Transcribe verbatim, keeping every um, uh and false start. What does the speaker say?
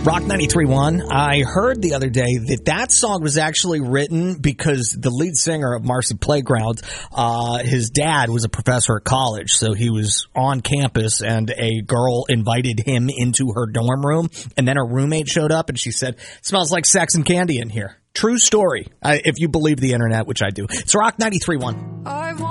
Rock ninety-three point one, I heard the other day that that song was actually written because the lead singer of Marcy Playground, uh, his dad was a professor at college, so he was on campus and a girl invited him into her dorm room, and then her roommate showed up and she said, "Smells like sex and candy in here." True story, I, if you believe the internet, which I do. It's Rock ninety-three point one.